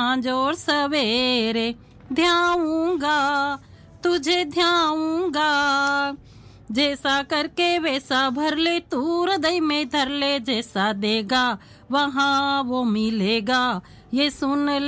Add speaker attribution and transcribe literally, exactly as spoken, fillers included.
Speaker 1: सांझ और सवेरे ध्याऊंगा तुझे ध्याऊंगा। जैसा करके वैसा भर ले तू हृदय में धर ले, जैसा देगा वहाँ वो मिलेगा ये सुन